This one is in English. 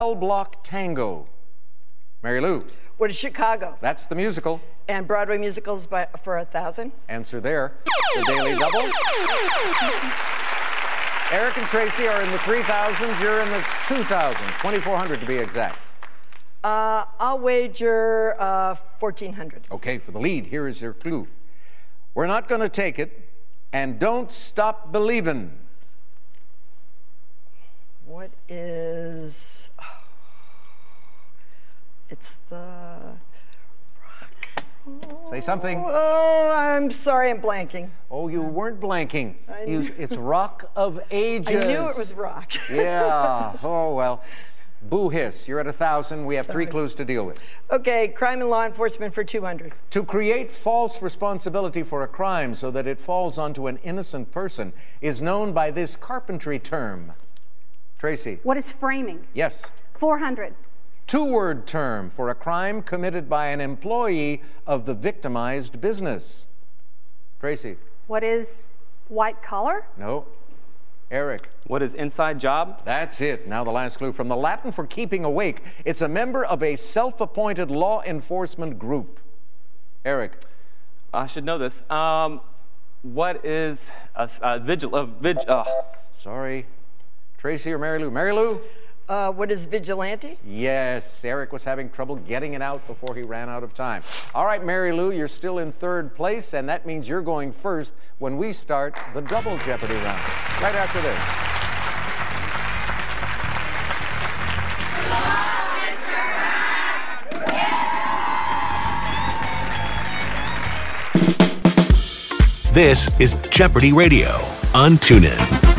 Cell Block Tango. Mary Lou. What is Chicago? That's the musical. And Broadway musicals for 1,000. Answer there. The Daily Double. Eric and Tracy are in the 3,000s. You're in the 2,000. 2,400 to be exact. I'll wager 1,400. Okay, for the lead, here is your clue. We're not going to take it, and don't stop believing. What is... It's the... Say something. Oh, I'm sorry, I'm blanking. Oh, you weren't blanking. It's Rock of Ages. I knew it was rock. Yeah. Oh, well. Boo hiss. You're at 1,000. We have Sorry. 3 clues to deal with. Okay, crime and law enforcement for 200. To create false responsibility for a crime so that it falls onto an innocent person is known by this carpentry term. Tracy. What is framing? Yes. 400. 2-word term for a crime committed by an employee of the victimized business. Tracy. What is white collar? No. Eric. What is inside job? That's it. Now the last clue. From the Latin for keeping awake, it's a member of a self-appointed law enforcement group. Eric. I should know this. What is a vigil? Sorry. Tracy or Mary Lou? Mary Lou? What is vigilante? Yes, Eric was having trouble getting it out before he ran out of time. All right, Mary Lou, you're still in 3rd place, and that means you're going first when we start the Double Jeopardy round. Right after this. This is Jeopardy Radio on TuneIn.